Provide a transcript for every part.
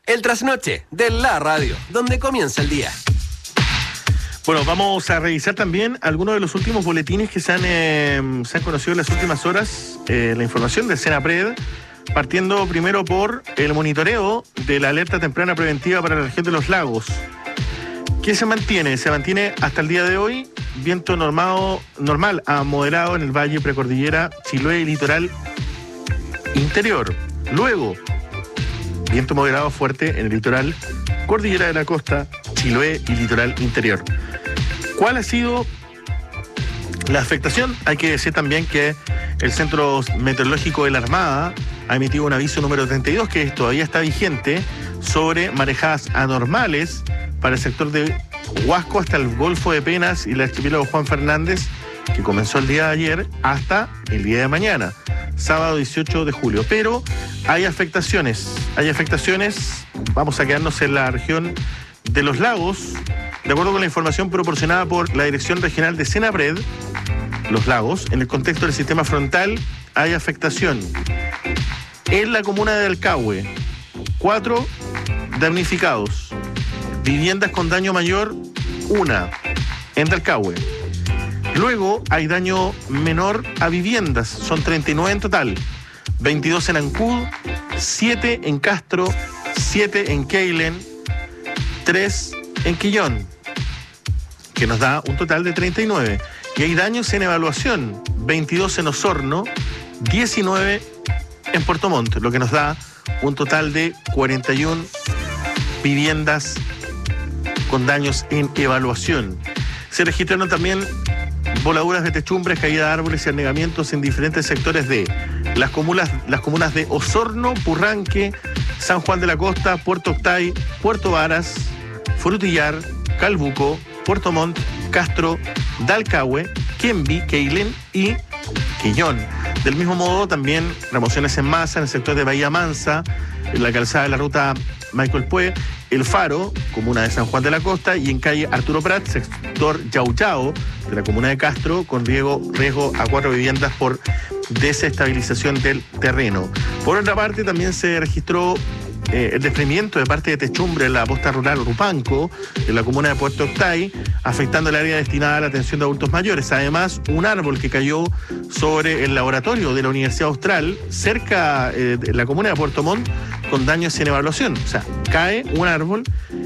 El trasnoche de la radio, donde comienza el día. Bueno, vamos a revisar también algunos de los últimos boletines que se han conocido en las últimas horas, la información del Senapred, partiendo primero por el monitoreo de la alerta temprana preventiva para la región de los lagos. ¿Qué se mantiene? Se mantiene hasta el día de hoy viento normal a moderado en el valle, precordillera, Chiloé y litoral interior. Luego, viento moderado fuerte en el litoral, cordillera de la costa, Chiloé y litoral interior. ¿Cuál ha sido la afectación? Hay que decir también que el Centro Meteorológico de la Armada ha emitido un aviso número 32, que todavía está vigente, sobre marejadas anormales para el sector de Huasco hasta el Golfo de Penas y el archipiélago Juan Fernández, que comenzó el día de ayer hasta el día de mañana, sábado 18 de julio. Pero hay afectaciones, vamos a quedarnos en la región de los lagos. De acuerdo con la información proporcionada por la Dirección Regional de Senapred, los lagos, en el contexto del sistema frontal, hay afectación en la comuna de Dalcahue, 4 damnificados, viviendas con daño mayor, 1 en Dalcahue. Luego hay daño menor a viviendas, son 39 en total, 22 en Ancud, 7 en Castro, 7 en Keilen, 3 en Quillón, que nos da un total de 39. Y hay daños en evaluación, 22 en Osorno, 19 en Puerto Montt, lo que nos da un total de 41 viviendas con daños en evaluación. Se registraron también voladuras de techumbres, caída de árboles y anegamientos en diferentes sectores de las comunas de Osorno, Purranque, San Juan de la Costa, Puerto Octay, Puerto Varas, Frutillar, Calbuco, Puerto Montt, Castro, Dalcahue, Quemby, Keilen y Quillón. Del mismo modo, también remociones en masa en el sector de Bahía Mansa, en la calzada de la ruta Michael Pue, El Faro, comuna de San Juan de la Costa, y en calle Arturo Prat, sector Yauyao, de la comuna de Castro, con riesgo a 4 viviendas por desestabilización del terreno. Por otra parte, también se registró el desprendimiento de parte de techumbre en la posta rural Rupanco, en la comuna de Puerto Octay, afectando el área destinada a la atención de adultos mayores. Además, un árbol que cayó sobre el laboratorio de la Universidad Austral, cerca de la comuna de Puerto Montt, con daños en evaluación. O sea, cae un árbol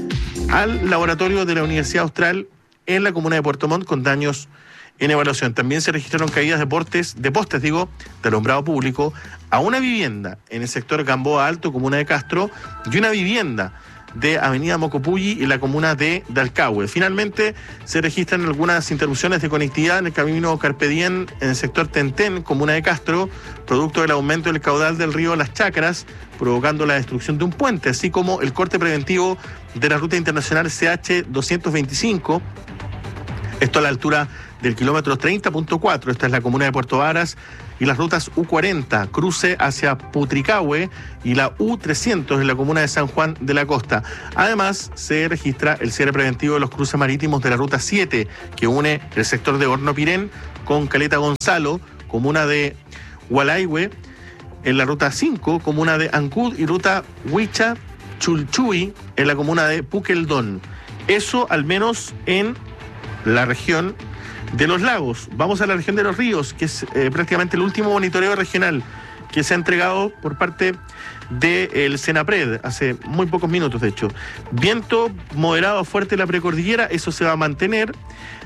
al laboratorio de la Universidad Austral en la comuna de Puerto Montt con daños en evaluación. También se registraron caídas de postes, de alumbrado público a una vivienda en el sector Gamboa Alto, comuna de Castro, y una vivienda de Avenida Mocopulli en la comuna de Dalcahue. Finalmente, se registran algunas interrupciones de conectividad en el camino Carpe Diem en el sector Tentén, comuna de Castro, producto del aumento del caudal del río Las Chacras, provocando la destrucción de un puente, así como el corte preventivo de la ruta internacional CH 225, esto a la altura del kilómetro 30.4, esta es la comuna de Puerto Varas, y las rutas U40, cruce hacia Putricahue, y la U300 en la comuna de San Juan de la Costa. Además, se registra el cierre preventivo de los cruces marítimos de la ruta 7, que une el sector de Horno Pirén con Caleta Gonzalo, comuna de Hualaihue, en la ruta 5, comuna de Ancud, y ruta Huicha Chulchuy, en la comuna de Puqueldón. Eso al menos en la región de los lagos. Vamos a la región de los ríos, que es prácticamente el último monitoreo regional que se ha entregado por parte del Senapred hace muy pocos minutos, de hecho. Viento moderado fuerte en la precordillera, eso se va a mantener.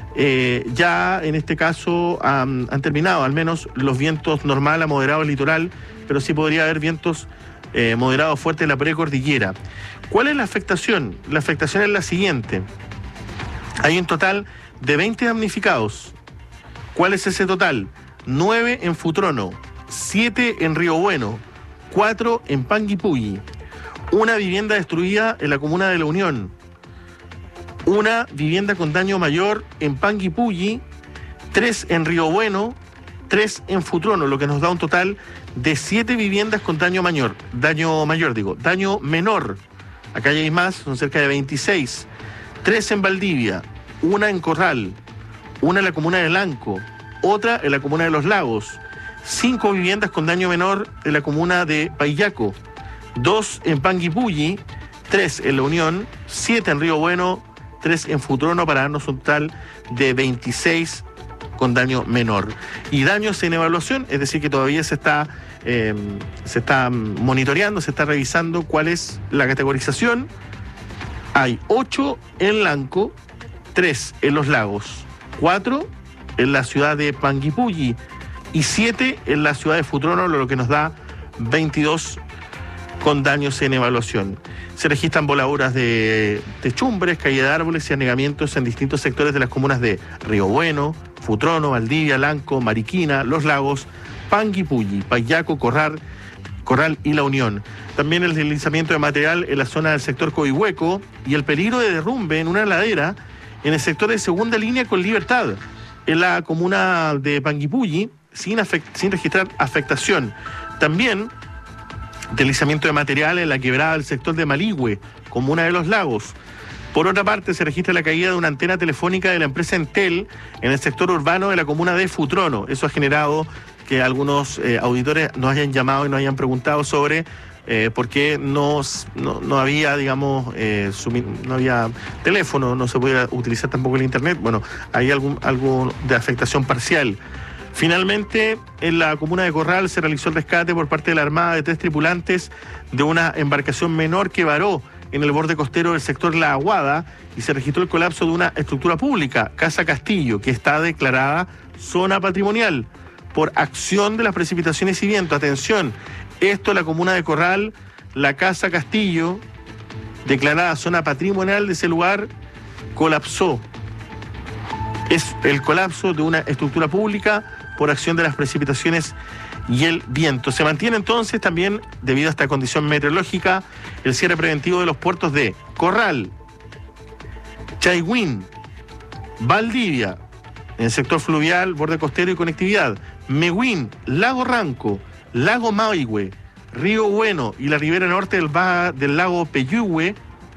Ya en este caso han terminado al menos los vientos normal a moderado litoral, pero sí podría haber vientos moderados fuertes en la precordillera. ¿Cuál es la afectación? La afectación es la siguiente. Hay un total de 20 damnificados. ¿Cuál es ese total? 9 en Futrono, 7 en Río Bueno, 4 en Panguipulli, una vivienda destruida en la comuna de La Unión, una vivienda con daño mayor en Panguipulli, 3 en Río Bueno, 3 en Futrono, lo que nos da un total de 7 viviendas con daño menor. Acá ya hay más, son cerca de 26. 3 en Valdivia, una en Corral, una en la comuna de Lanco, otra en la comuna de Los Lagos, 5 viviendas con daño menor en la comuna de Paillaco, 2 en Panguipulli, 3 en La Unión, 7 en Río Bueno, 3 en Futrono, para darnos un total de 26 con daño menor. Y daños en evaluación, es decir, que todavía se está monitoreando, se está revisando cuál es la categorización. Hay 8 en Lanco, 3 en Los Lagos, 4 en la ciudad de Panguipulli y 7 en la ciudad de Futrono, lo que nos da 22 con daños en evaluación. Se registran voladuras de techumbres, caída de árboles y anegamientos en distintos sectores de las comunas de Río Bueno, Futrono, Valdivia, Lanco, Mariquina, Los Lagos, Panguipulli, Payaco, Corral y La Unión. También el deslizamiento de material en la zona del sector Coihueco y el peligro de derrumbe en una ladera en el sector de Segunda Línea con Libertad, en la comuna de Panguipulli, sin registrar afectación. También deslizamiento de material en la quebrada del sector de Maligüe, comuna de Los Lagos. Por otra parte, se registra la caída de una antena telefónica de la empresa Entel en el sector urbano de la comuna de Futrono. Eso ha generado que algunos auditores nos hayan llamado y nos hayan preguntado sobre por qué no había, digamos, no había teléfono, no se podía utilizar tampoco el internet. Bueno, hay algo de afectación parcial. Finalmente, en la comuna de Corral se realizó el rescate por parte de la Armada de 3 tripulantes de una embarcación menor que varó en el borde costero del sector La Aguada y se registró el colapso de una estructura pública, Casa Castillo, que está declarada zona patrimonial por acción de las precipitaciones y viento. Atención, esto en la comuna de Corral, la Casa Castillo, declarada zona patrimonial de ese lugar, colapsó. Es el colapso de una estructura pública por acción de las precipitaciones y el viento. Se mantiene entonces también, debido a esta condición meteorológica, el cierre preventivo de los puertos de Corral, Chaihuín, Valdivia, en el sector fluvial, borde costero y conectividad, Mehuín, Lago Ranco, Lago Maihue, Río Bueno y la ribera norte del lago Peyehue,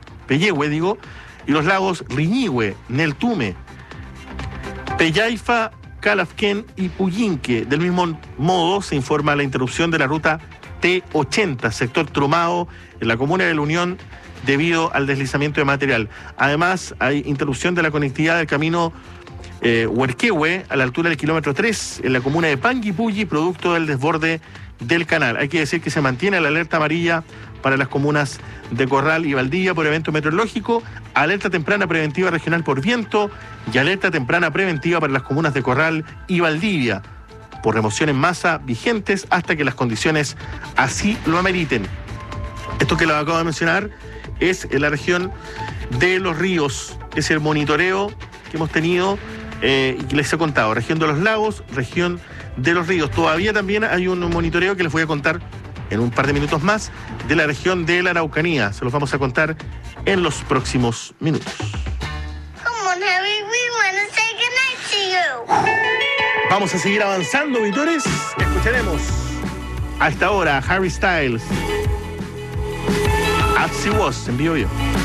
y los lagos Riñihue, Neltume, Pellaifa, Calafquén y Puyinque. Del mismo modo, se informa la interrupción de la ruta T80, sector Trumao, en la comuna de La Unión, debido al deslizamiento de material. Además, hay interrupción de la conectividad del camino Huerquehue, a la altura del kilómetro 3, en la comuna de Panguipulli, producto del desborde del canal. Hay que decir que se mantiene la alerta amarilla para las comunas de Corral y Valdivia por evento meteorológico, alerta temprana preventiva regional por viento y alerta temprana preventiva para las comunas de Corral y Valdivia por remoción en masa vigentes hasta que las condiciones así lo ameriten. Esto que lo acabo de mencionar es en la región de Los Ríos, es el monitoreo que hemos tenido y que les he contado, región de Los Lagos, región de Los Ríos. Todavía también hay un monitoreo que les voy a contar en un par de minutos más de la región de la Araucanía. Se los vamos a contar en los próximos minutos. Vamos a seguir avanzando, auditores. Escucharemos a esta hora a Harry Styles, As She Was, en vivo.